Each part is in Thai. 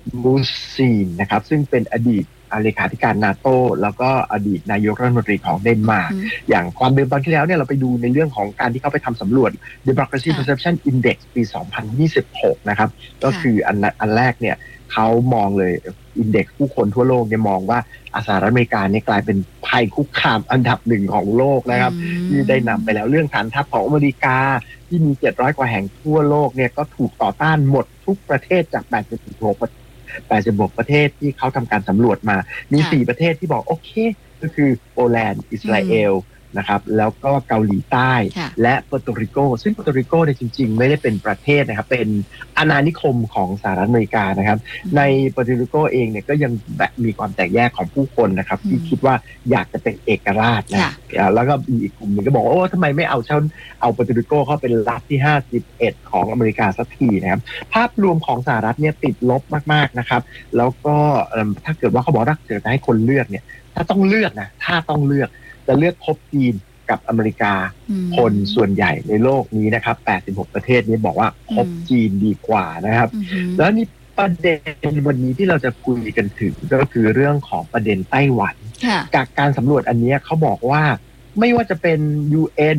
มูซีนนะครับซึ่งเป็นอดีตเลขาธิการนาโต้แล้วก็อดีตนายกรัฐมนตรีของเดนมาร์กอย่างความเดิมตอนที่แล้วเนี่ยเราไปดูในเรื่องของการที่เขาไปทำสำรวจ Democracy Perception Index ปี 2026 นะครับก็คืออันแรกเนี่ยเขามองเลยอินเด็กซ์ผู้คนทั่วโลกเนี่ยมองว่าสหรัฐอเมริกาเนี่ยกลายเป็นภัยคุกคามอันดับหนึ่งของโลกนะครับที่ได้นำไปแล้วเรื่องฐานทัพของอเมริกาที่มี700กว่าแห่งทั่วโลกเนี่ยก็ถูกต่อต้านหมดทุกประเทศจาก86ประเทศที่เขาทำการสำรวจมามี4ประเทศที่บอกโอเคก็คือโปแลนด์อิสราเอลนะครับแล้วก็เกาหลีใต้และเปอร์โตริโกซึ่งเปอร์โตริโกเนี่ยจริงๆไม่ได้เป็นประเทศนะครับเป็นอาณานิคมของสหรัฐอเมริกานะครับในเปอร์โตริโกเองเนี่ยก็ยังแบบมีความแตกแยกของผู้คนนะครับที่คิดว่าอยากจะเป็นเอกราชนะแล้วก็มีอีกกลุ่มหนึ่งก็บอกว่าโอ้ทำไมไม่เอาเปอร์โตริโกเข้าเป็นรัฐที่51ของอเมริกาสักทีนะครับภาพรวมของสหรัฐเนี่ยติดลบมากๆนะครับแล้วก็ถ้าเกิดว่าเขาบอกว่าจะให้คนเลือกเนี่ยถ้าต้องเลือกจะเลือกคบจีนกับอเมริกาคนส่วนใหญ่ในโลกนี้นะครับ86ประเทศนี้บอกว่าคบจีนดีกว่านะครับแล้วนี่ประเด็นวันนี้ที่เราจะคุยกันถึงก็คือเรื่องของประเด็นไต้หวันจากการสำรวจอันนี้เขาบอกว่าไม่ว่าจะเป็น UN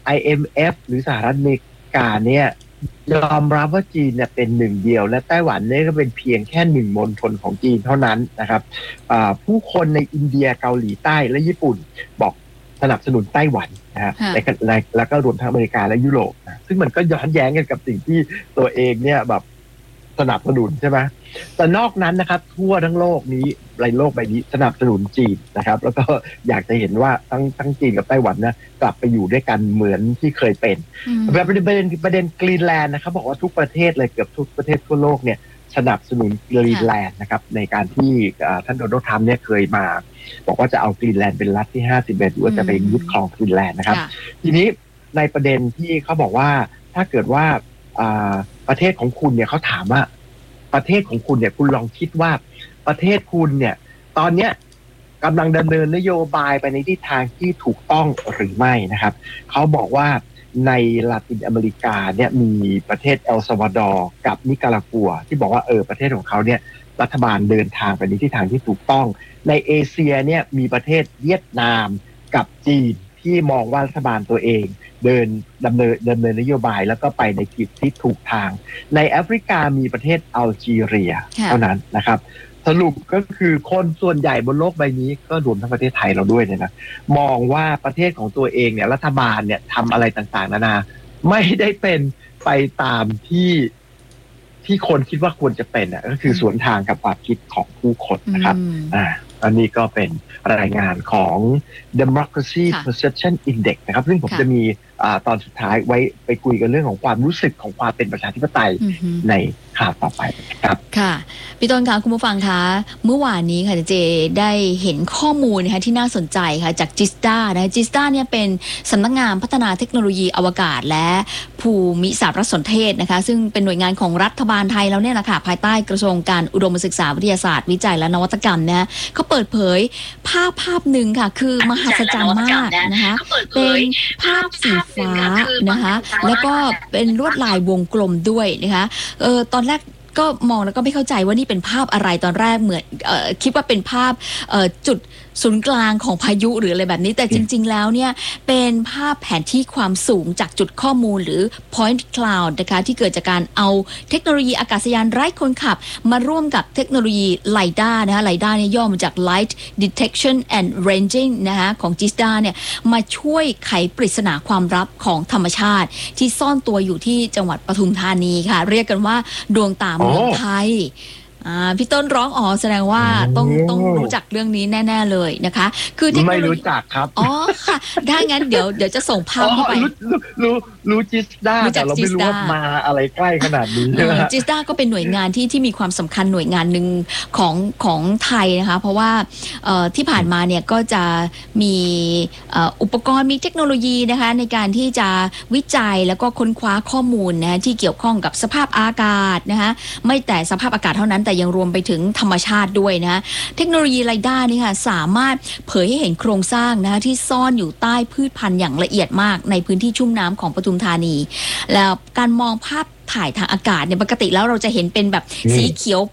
IMF หรือสหรัฐอเมริกาเนี่ยยอมรับว่าจีนเนี่ยเป็นหนึ่งเดียวและไต้หวันเนี่ยก็เป็นเพียงแค่หนึ่งมณฑลของจีนเท่านั้นนะครับผู้คนในอินเดียเกาหลีใต้และญี่ปุ่นบอกสนับสนุนไต้หวันนะฮะแล้วก็รวมทั้งอเมริกาและยุโรปนะซึ่งมันก็ย้อนแย้งกันกับสิ่งที่ตัวเองเนี่ยแบบสนับสนุนใช่ไหมแต่นอกนั้นนะครับทั่วทั้งโลกนี้โลกใบนี้สนับสนุนจีนนะครับแล้วก็อยากจะเห็นว่าทั้งจีนกับไต้หวันนะกลับไปอยู่ด้วยกันเหมือนที่เคยเป็นประเด็นกรีนแลนด์นะครับบอกว่าทุกประเทศเลยเกือบทุกประเทศทั่วโลกเนี่ยสนับสนุนกรีนแลนด์นะครับในการที่ท่านโดนัลด์ทรัมป์เนี่ยเคยมาบอกว่าจะเอากรีนแลนด์เป็นรัฐที่51หรือว่าจะไปยึดครองกรีนแลนด์นะครับทีนี้ในประเด็นที่เขาบอกว่าถ้าเกิดว่าประเทศของคุณเนี่ยเขาถามว่าประเทศของคุณเนี่ยคุณลองคิดว่าประเทศคุณเนี่ยตอนเนี้ยกำลังดำเนินนโยบายไปในทิศทางที่ถูกต้องหรือไม่นะครับเขาบอกว่าในลาตินอเมริกาเนี่ยมีประเทศเอลซัลวาดอร์กับนิการากัวที่บอกว่าประเทศของเขาเนี่ยรัฐบาลเดินทางไปในทิศทางที่ถูกต้องในเอเชียเนี่ยมีประเทศเวียดนามกับจีนที่มองว่ารัฐบาลตัวเองดำเนินนโยบายแล้วก็ไปในทิศที่ถูกทางในแอฟริกามีประเทศอัลจีเรียเท่านั้นนะครับสรุปก็คือคนส่วนใหญ่บนโลกใบนี้ก็รวมทั้งประเทศไทยเราด้วยเนี่ยนะมองว่าประเทศของตัวเองเนี่ยรัฐบาลเนี่ยทำอะไรต่างๆนานาไม่ได้เป็นไปตามที่คนคิดว่าควรจะเป็นก็คือสวนทางกับความคิดของผู้คนนะครับอันนี้ก็เป็นรายงานของ Democracy Perception Index นะครับซึ่งผมจะมีตอนสุดท้ายไว้ไปคุยกันเรื่องของความรู้สึกของความเป็นประชาธิปไตยในข่าวต่อไปครับค่ะพี่ต้นคะคุณผู้ฟังคะเมื่อวานนี้ค่ะเจได้เห็นข้อมูลนะคะที่น่าสนใจค่ะจากจิสตานะจิสตาเนี่ยเป็นสำนักงานพัฒนาเทคโนโลยีอวกาศและภูมิสารสนเทศนะคะซึ่งเป็นหน่วยงานของรัฐบาลไทยแล้วเนี่ยแหละค่ะภายใต้กระทรวงการอุดมศึกษาวิทยาศาสตร์วิจัยและนวัตกรรมนะเขาเปิดเผยภาพหนึ่งค่ะคือมหัศจรรย์มากนะคะเป็นภาพสีฟ้านะคะแล้วก็เป็นลวดลายวงกลมด้วยนะคะตอนแรกก็มองแล้วก็ไม่เข้าใจว่านี่เป็นภาพอะไรตอนแรกเหมือนคิดว่าเป็นภาพจุดศูนย์กลางของพายุหรืออะไรแบบนี้แต่จริงๆแล้วเนี่ยเป็นภาพแผนที่ความสูงจากจุดข้อมูลหรือ point cloud นะคะที่เกิดจากการเอาเทคโนโลยีอากาศยานไร้คนขับมาร่วมกับเทคโนโลยีไลด้านะคะไลด้าเนี่ยย่อมาจาก Light Detection and Ranging นะคะของ JISDA เนี่ยมาช่วยไขปริศนาความลับของธรรมชาติที่ซ่อนตัวอยู่ที่จังหวัดปทุมธานีค่ะเรียกกันว่าดวงตาเมืองไทยพี่ต้นร้องแสดงว่าต้องรู้จักเรื่องนี้แน่ๆเลยนะคะคือไม่รู้จักครับค่ะถ้างั้นเดี๋ยวจะส่งภาพเข้าไปรู้จิสด้าแต่เราไม่รู้ว่ามาอะไรใกล้ขนาดนี้จิสด้าก็เป็นหน่วยงานที่มีความสำคัญหน่วยงานหนึ่งของไทยนะคะเพราะว่าที่ผ่านมาเนี่ยก็จะมีอุปกรณ์มีเทคโนโลยีนะคะในการที่จะวิจัยแล้วก็ค้นคว้าข้อมูลนะที่เกี่ยวข้องกับสภาพอากาศนะคะไม่แต่สภาพอากาศเท่านั้นแต่ยังรวมไปถึงธรรมชาติด้วยนะเทคโนโลยีไลด้านี่ค่ะสามารถเผยให้เห็นโครงสร้างนะคะที่ซ่อนอยู่ใต้พืชพันธุ์อย่างละเอียดมากในพื้นที่ชุ่มน้ำของปทุมธานีแล้วการมองภาพถ่ายทางอากาศเนี่ยปกติแล้วเราจะเห็นเป็นแบบสีเขียว